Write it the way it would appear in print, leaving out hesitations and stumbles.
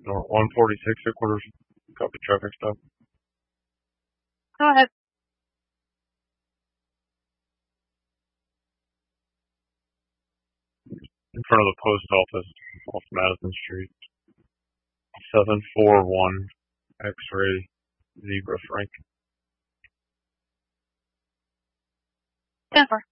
North 146 headquarters. Copy traffic stop. Go ahead. In front of the post office off Madison Street. 741 X-ray Zebra Frank. 10-4.